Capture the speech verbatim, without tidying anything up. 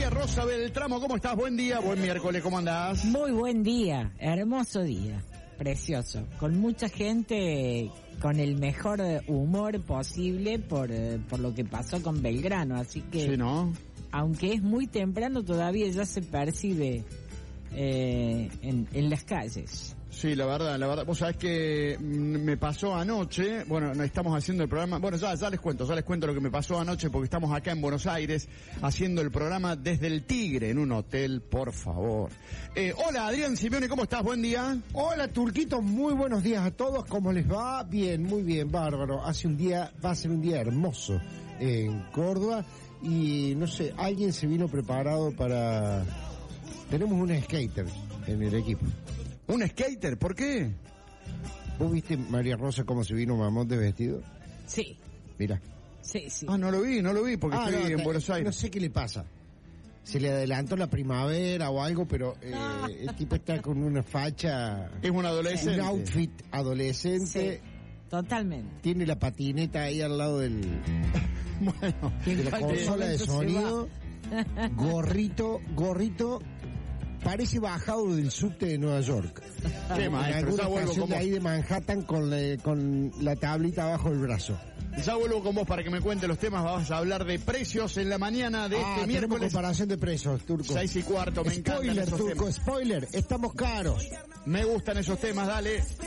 María Rosa Beltramo, ¿cómo estás? Buen día, buen miércoles, ¿cómo andás? Muy buen día, hermoso día, precioso, con mucha gente con el mejor humor posible por, por lo que pasó con Belgrano, así que sí, ¿no? Aunque es muy temprano todavía ya se percibe eh, en, en las calles. Sí, la verdad, la verdad, vos sabés que me pasó anoche, bueno, no estamos haciendo el programa, bueno, ya, ya les cuento, ya les cuento lo que me pasó anoche porque estamos acá en Buenos Aires haciendo el programa desde el Tigre en un hotel, por favor. Eh, hola, Adrián Simeone, ¿cómo estás? Buen día. Hola, Turquito, muy buenos días a todos, ¿cómo les va? Bien, muy bien, bárbaro, hace un día, va a ser un día hermoso en Córdoba y no sé, alguien se vino preparado para... Tenemos un skater en el equipo. ¿Un skater? ¿Por qué? ¿Vos viste, María Rosa, cómo se vino Mamón de vestido? Sí. Mira. Sí, sí. Ah, no lo vi, no lo vi porque ah, estoy no, en te, Buenos Aires. No sé qué le pasa. Se le adelantó la primavera o algo, pero eh, ah. el tipo está con una facha... Es un adolescente. Un outfit adolescente. Sí, totalmente. Tiene la patineta ahí al lado del... bueno, de la consola de sonido. Gorrito, gorrito... Parece bajado del subte de Nueva York. Qué maestro, ya vuelvo con de ahí de Manhattan con, la, con la tablita abajo del brazo. Ya vuelvo con vos para que me cuente los temas. Vamos a hablar de precios en la mañana de ah, este miércoles. Tenemos comparación de precios, Turco. Seis y cuarto, me spoiler, encantan esos Turco, temas. Spoiler, estamos caros. Me gustan esos temas, dale.